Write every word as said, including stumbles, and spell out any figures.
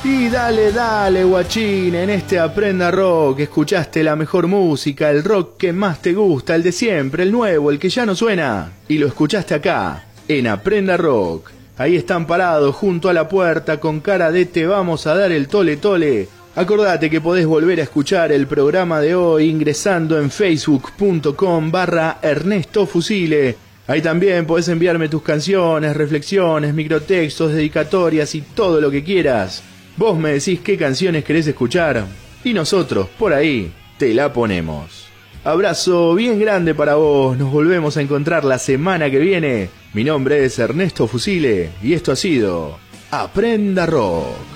Y dale, dale, guachín, en este Aprenda Rock escuchaste la mejor música, el rock que más te gusta, el de siempre, el nuevo, el que ya no suena. Y lo escuchaste acá, en Aprenda Rock. Ahí están parados junto a la puerta con cara de te vamos a dar el tole tole. Acordate que podés volver a escuchar el programa de hoy ingresando en facebook.com barra Ernesto Fusile. Ahí también podés enviarme tus canciones, reflexiones, microtextos, dedicatorias y todo lo que quieras. Vos me decís qué canciones querés escuchar y nosotros, por ahí, te la ponemos. Abrazo bien grande para vos, nos volvemos a encontrar la semana que viene. Mi nombre es Ernesto Fusile y esto ha sido Aprenda Rock.